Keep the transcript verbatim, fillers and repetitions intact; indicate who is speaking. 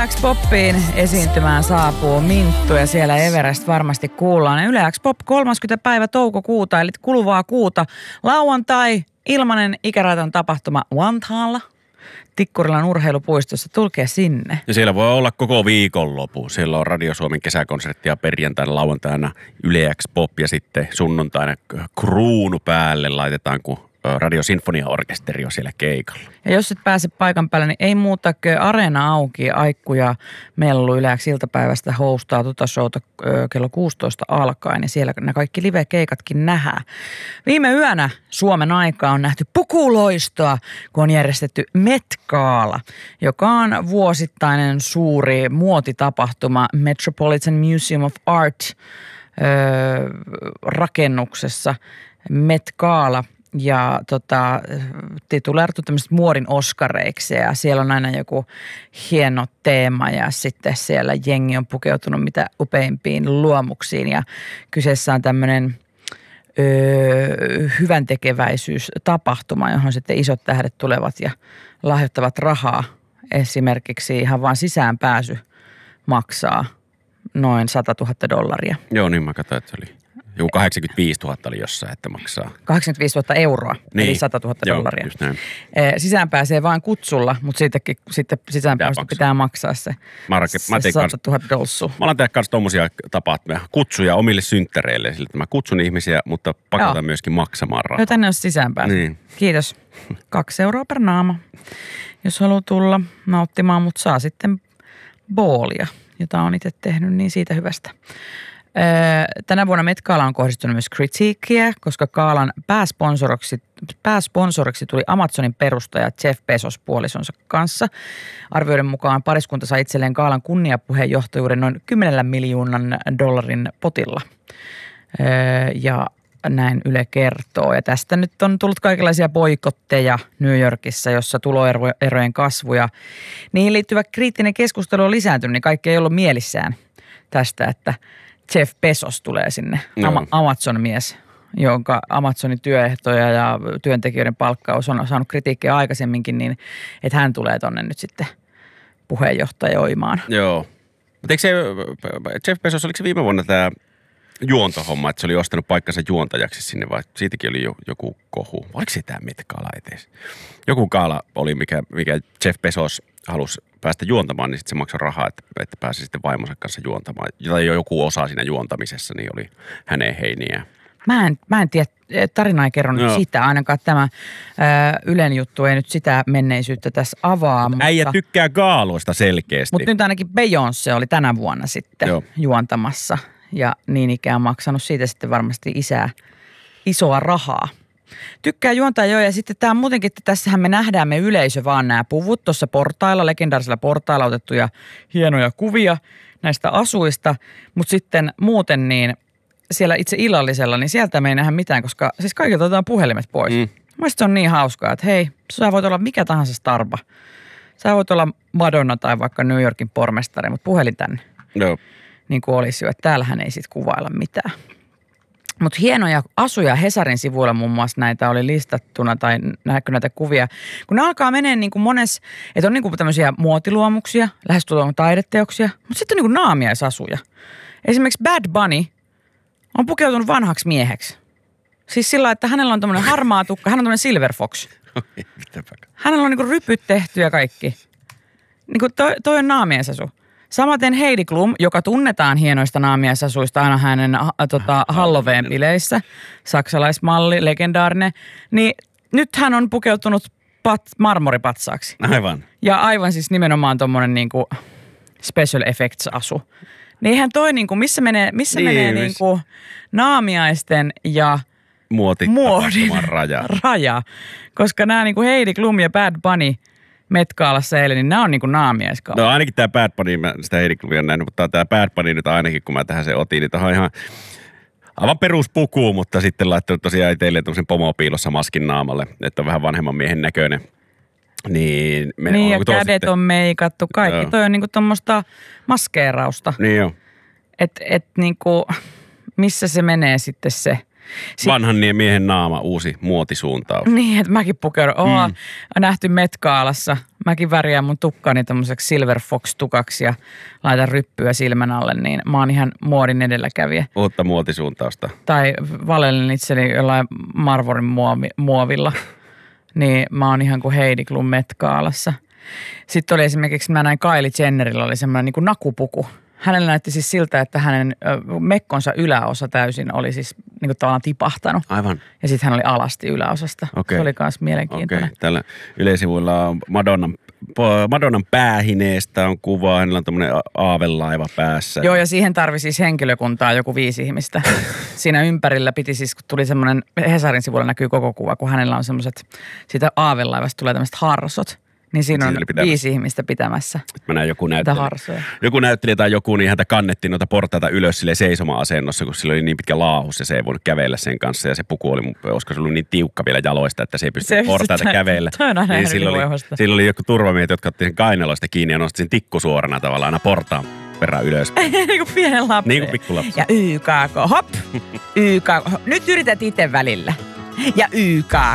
Speaker 1: Yle X Poppiin esiintymään saapuu Minttu ja siellä Everest varmasti kuullaan. Yle X Pop kolmaskymmenes päivä toukokuuta eli kuluvaa kuuta. Lauantai, ilmainen ikärajaton tapahtuma Vantaalla. Tikkurilan urheilupuistossa, tulkee sinne.
Speaker 2: Ja siellä voi olla koko viikonloppu. Siellä on Radio Suomen kesäkonserttia perjantaina, lauantaina Yle X Pop ja sitten sunnuntaina kruunu päälle laitetaan, kun Radio Sinfonia-orkesteri on siellä keikalla.
Speaker 1: Ja jos et pääse paikan päälle, niin ei muuta kuin Areena auki, Aikku ja Mellu Yle X iltapäivästä hostaa tuota showta kello kuusitoista alkaen. Ja siellä nämä kaikki live-keikatkin nähdään. Viime yönä Suomen aikaa on nähty pukuloistoa, kun on järjestetty Met-gaala, joka on vuosittainen suuri muotitapahtuma Metropolitan Museum of Art öö, rakennuksessa. Met-gaala. Ja tota, tituleerattu tämmöiset muodin oskareiksi ja siellä on aina joku hieno teema ja sitten siellä jengi on pukeutunut mitä upeimpiin luomuksiin ja kyseessä on tämmöinen öö, hyväntekeväisyystapahtuma, johon sitten isot tähdet tulevat ja lahjoittavat rahaa. Esimerkiksi ihan vaan sisäänpääsy maksaa noin sata tuhatta dollaria.
Speaker 2: Joo, niin mä katsoin, että se oli. Joku kahdeksankymmentäviisituhatta oli jossain, että maksaa.
Speaker 1: kahdeksankymmentäviisituhatta euroa, niin. Eli sata tuhatta
Speaker 2: Joo,
Speaker 1: dollaria.
Speaker 2: Just näin.
Speaker 1: Sisään pääsee vain kutsulla, mutta siitäkin, sitten sisäänpääsystä pitää, pitää maksaa se,
Speaker 2: mä rake,
Speaker 1: se
Speaker 2: mä
Speaker 1: sata tuhatta dolssua.
Speaker 2: Mä alan tehdä kanssa tommosia tapahtumia, kutsuja omille synttäreille. Sillä mä kutsun ihmisiä, mutta pakotan Joo. myöskin maksamaan rahaa.
Speaker 1: No tänne on sisäänpääsy. Niin. Kiitos. Kaksi euroa per naama, jos haluaa tulla nauttimaan, mutta saa sitten boolia, jota on itse tehnyt, niin siitä hyvästä. Tänä vuonna Met-gaalaan on kohdistunut myös kritiikkiä, koska gaalan pääsponsoriksi, pääsponsoriksi tuli Amazonin perustaja Jeff Bezos puolisonsa kanssa. Arvioiden mukaan pariskunta sai itselleen gaalan kunniapuheenjohtajuuden noin kymmenen miljoonan dollarin potilla. Ja näin Yle kertoo. Ja tästä nyt on tullut kaikenlaisia boikotteja New Yorkissa, jossa tuloerojen kasvu ja niihin liittyvä kriittinen keskustelu on lisääntynyt, niin kaikki ei ollut mielissään tästä, että Jeff Bezos tulee sinne, no. Amazon-mies, jonka Amazonin työehtoja ja työntekijöiden palkkaus on saanut kritiikkiä aikaisemminkin, niin että hän tulee tonne nyt sitten puheenjohtajoimaan.
Speaker 2: Joo. Mutta eikö se Jeff Bezos, oliko se viime vuonna tämä juontohomma, että se oli ostanut paikkansa juontajaksi sinne vai siitäkin oli jo, joku kohu? Oliko se tämä Met-gaala etees? Joku gaala oli, mikä, mikä Jeff Bezos halusi päästä juontamaan, niin sitten se maksoi rahaa, että, että pääsi sitten vaimonsa kanssa juontamaan. Tai joku osa siinä juontamisessa, niin oli hänen heiniä.
Speaker 1: Mä en, mä en tiedä, tarina ei kerro nyt sitä, ainakaan tämä ää, Ylen juttu ei nyt sitä menneisyyttä tässä avaa. Mutta
Speaker 2: äijä tykkää gaaloista selkeästi.
Speaker 1: Mutta nyt ainakin Beyoncé oli tänä vuonna sitten Joo. juontamassa ja niin ikään maksanut siitä sitten varmasti isää isoa rahaa. Tykkää juontaa jo ja sitten tämä muutenkin, että tässähän me nähdään me yleisö vaan nämä puvut tuossa portailla, legendaarisella portailla otettuja hienoja kuvia näistä asuista, mutta sitten muuten niin siellä itse illallisella, niin sieltä me ei nähdä mitään, koska siis kaikilta otetaan puhelimet pois. Mm. Mielestäni se on niin hauskaa, että hei, sä voit olla mikä tahansa starba. Sä voit olla Madonna tai vaikka New Yorkin pormestari, mutta puhelin tänne.
Speaker 2: No.
Speaker 1: Niin kuin olisi jo, että täällähän ei sit kuvailla mitään. Mutta hienoja asuja Hesarin sivuilla muun muassa näitä oli listattuna tai näkyy näitä kuvia. Kun ne alkaa menee niin kuin monessa, että on niin kuin tämmöisiä muotiluomuksia, lähestulkoon taideteoksia, mutta sitten on niin kuin naamiaisasuja. Esimerkiksi Bad Bunny on pukeutunut vanhaksi mieheksi. Siis sillä, että hänellä on tämmöinen harmaa tukka, hän on tämmöinen Silver Fox. Hänellä on niin kuin rypyt tehty ja kaikki. Niin kuin toi, toi on naamiaisasu. Samaten Heidi Klum, joka tunnetaan hienoista naamiaisasuista aina hänen tota, Halloween-bileissä, saksalaismalli, legendaarinen, niin nyt hän on pukeutunut pat, marmoripatsaaksi.
Speaker 2: Aivan.
Speaker 1: Ja aivan siis nimenomaan tommonen niinku special effects-asu. Niin eihän toi niinku, missä menee, missä niin, menee miss... niinku naamiaisten ja
Speaker 2: muodin raja.
Speaker 1: raja. Koska nämä niinku Heidi Klum ja Bad Bunny Met-gaalassa eilen, niin nämä on niinku naamiaiskaala.
Speaker 2: No ainakin tämä Bad Bunny, mä sitä Heidi Klumia näin, mutta tämä Bad Bunny nyt ainakin, kun mä tähän se otin, niin tämä on ihan aivan peruspuku, mutta sitten laittanut tosiaan teille tämmöisen pomopiilossa maskin naamalle, että on vähän vanhemman miehen näköinen. Niin, me,
Speaker 1: niin
Speaker 2: on,
Speaker 1: ja kädet sitten on meikattu, kaikki. Joo. Toi on niinku tommoista maskeerausta.
Speaker 2: Niin joo.
Speaker 1: Että et niinku, missä se menee sitten se? Sit,
Speaker 2: vanhan miehen naama, uusi muotisuuntaus.
Speaker 1: Niin, että mäkin pukeudun. Oon mm. nähty Met-gaalassa mäkin värjään mun tukkaani tommoseksi Silver Fox-tukaksi ja laitan ryppyä silmän alle, niin mä oon ihan muodin edelläkävijä.
Speaker 2: Uutta muotisuuntausta.
Speaker 1: Tai valellen itseni jollain Marvorin muovi, muovilla, niin mä oon ihan kuin Heidi Klum Met-gaalassa. Sitten oli esimerkiksi, mä näin Kylie Jennerillä oli semmoinen niin kuin nakupuku. Hänellä näytti siis siltä, että hänen mekkonsa yläosa täysin oli siis niin kuin tavallaan tipahtanut.
Speaker 2: Aivan.
Speaker 1: Ja sitten hän oli alasti yläosasta.
Speaker 2: Okay.
Speaker 1: Se oli myös mielenkiintoinen.
Speaker 2: Okay. Tällä yleisivuilla on Madonnan, Madonnan päähineestä on kuva. Hänellä on tämmöinen aavelaiva päässä.
Speaker 1: Joo, ja siihen tarvi siis henkilökuntaa joku viisi ihmistä. Siinä ympärillä piti siis, kun tuli semmoinen, Hesarin sivulla näkyy koko kuva, kun hänellä on semmoiset, siitä aavelaivasta tulee tämmöiset harsot. Niin siinä on viisi ihmistä pitämässä.
Speaker 2: Mä näin joku näyttelijä. Joku näyttelijä tai joku, niin häntä kannettiin noita portaita ylös silleen seisoma-asennossa, kun sillä oli niin pitkä laahus ja se ei voinut kävellä sen kanssa. Ja se puku oli, olisiko se ollut niin tiukka vielä jaloista, että se ei pystynyt portaita se, kävellä. Niin sillä oli, sillä oli joku turvamiehet, jotka otti sen kainaloista kiinni ja nosti sen tikku suorana tavallaan aina portaan verran ylös.
Speaker 1: Niin kuin pienen lapsen.
Speaker 2: Niin kuin pikkulapsi.
Speaker 1: Ja Y K K, hop, Y K K. Nyt yrität itse välillä. Ja Y K